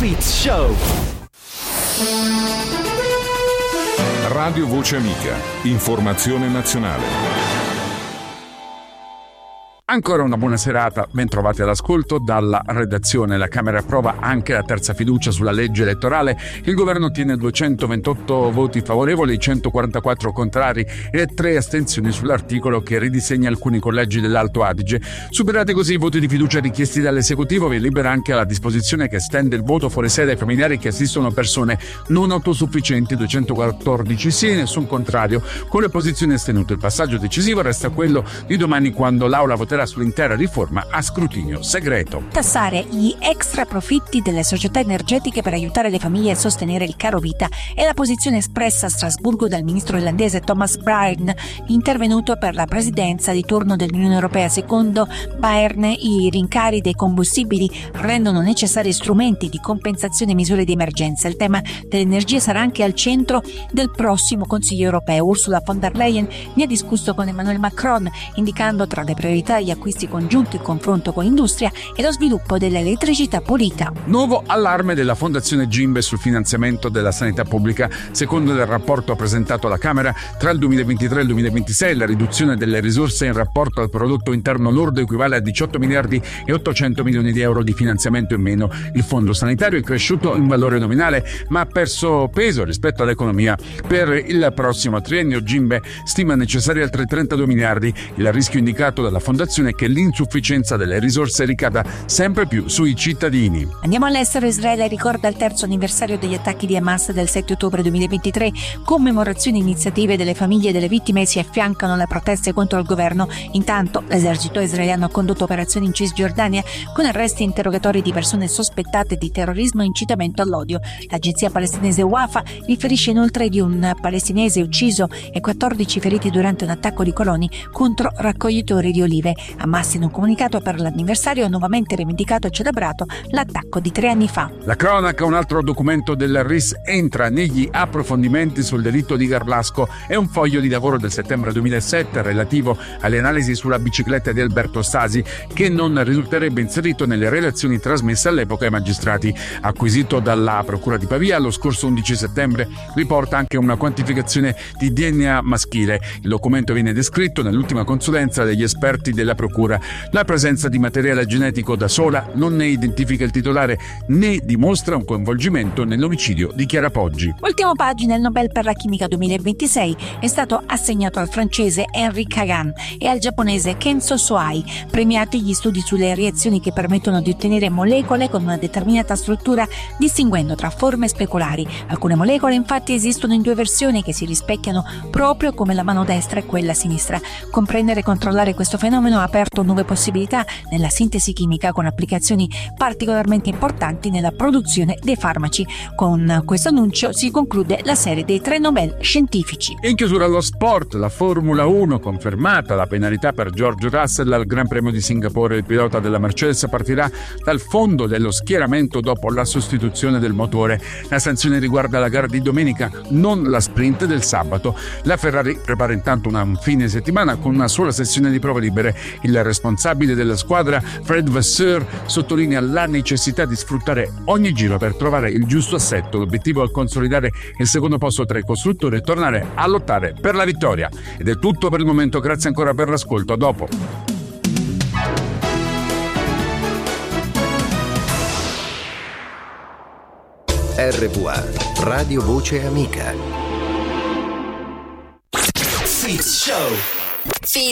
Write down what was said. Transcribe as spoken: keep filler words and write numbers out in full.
Fitz Show. Radio Voce Amica, informazione nazionale. Ancora una buona serata, ben trovati all'ascolto dalla redazione. La Camera approva anche la terza fiducia sulla legge elettorale. Il governo ottiene duecentoventotto voti favorevoli, centoquarantaquattro contrari e tre astensioni sull'articolo che ridisegna alcuni collegi dell'Alto Adige. Superati così i voti di fiducia richiesti dall'esecutivo, vi libera anche la disposizione che estende il voto fuori sede ai familiari che assistono persone non autosufficienti, duecentoquattordici sì e nessun contrario, con le posizioni astenute. Il passaggio decisivo resta quello di domani, quando l'Aula voterà sull'intera riforma a scrutinio segreto. Tassare gli extra profitti delle società energetiche per aiutare le famiglie a sostenere il caro vita è la posizione espressa a Strasburgo dal ministro irlandese Thomas Byrne, intervenuto per la presidenza di turno dell'Unione Europea. Secondo Byrne, i rincari dei combustibili rendono necessari strumenti di compensazione e misure di emergenza. Il tema dell'energia sarà anche al centro del prossimo Consiglio Europeo. Ursula von der Leyen ne ha discusso con Emmanuel Macron, indicando tra le priorità gli acquisti congiunti, il confronto con l'industria e lo sviluppo dell'elettricità pulita. Nuovo allarme della Fondazione Gimbe sul finanziamento della sanità pubblica. Secondo il rapporto presentato alla Camera, tra il duemilaventitré e il duemilaventisei la riduzione delle risorse in rapporto al prodotto interno lordo equivale a diciotto miliardi e ottocento milioni di euro di finanziamento in meno. Il fondo sanitario è cresciuto in valore nominale, ma ha perso peso rispetto all'economia. Per il prossimo triennio Gimbe stima necessari altri trentadue miliardi. Il rischio indicato dalla Fondazione è che l'insufficienza delle risorse ricada sempre più sui cittadini. Andiamo all'estero. Israele ricorda il terzo anniversario degli attacchi di Hamas del sette ottobre duemilaventitré. Commemorazioni e iniziative delle famiglie delle vittime si affiancano alle proteste contro il governo. Intanto l'esercito israeliano ha condotto operazioni in Cisgiordania con arresti e interrogatori di persone sospettate di terrorismo e incitamento all'odio. L'agenzia palestinese Wafa riferisce inoltre di un palestinese ucciso e quattordici feriti durante un attacco di coloni contro raccoglitori di olive. Hamas, in un comunicato per l'anniversario, ha nuovamente rivendicato e celebrato l'attacco di tre anni fa. La cronaca, un altro documento del R I S entra negli approfondimenti sul delitto di Garlasco. È un foglio di lavoro del settembre duemilasette relativo alle analisi sulla bicicletta di Alberto Stasi, che non risulterebbe inserito nelle relazioni trasmesse all'epoca ai magistrati. Acquisito dalla Procura di Pavia lo scorso undici settembre, riporta anche una quantificazione di D N A maschile. Il documento viene descritto nell'ultima consulenza degli esperti della Procura. La presenza di materiale genetico da sola non ne identifica il titolare né dimostra un coinvolgimento nell'omicidio di Chiara Poggi. Ultima pagina. Il Nobel per la chimica duemilaventisei è stato assegnato al francese Henri Kagan e al giapponese Kenzo Soai, premiati gli studi sulle reazioni che permettono di ottenere molecole con una determinata struttura, distinguendo tra forme speculari. Alcune molecole infatti esistono in due versioni che si rispecchiano proprio come la mano destra e quella sinistra. Comprendere e controllare questo fenomeno ha aperto nuove possibilità nella sintesi chimica, con applicazioni particolarmente importanti nella produzione dei farmaci. Con questo annuncio si conclude la serie dei tre Nobel scientifici. In chiusura allo sport, la Formula uno, confermata la penalità per George Russell al Gran Premio di Singapore. Il pilota della Mercedes partirà dal fondo dello schieramento dopo la sostituzione del motore. La sanzione riguarda la gara di domenica, non la sprint del sabato. La Ferrari prepara intanto una fine settimana con una sola sessione di prove libere. Il responsabile della squadra, Fred Vasseur, sottolinea la necessità di sfruttare ogni giro per trovare il giusto assetto. L'obiettivo è consolidare il secondo posto tra i costruttori e tornare a lottare per la vittoria. Ed è tutto per il momento, grazie ancora per l'ascolto, a dopo. R V A, Radio Voce Amica. Fitz Show.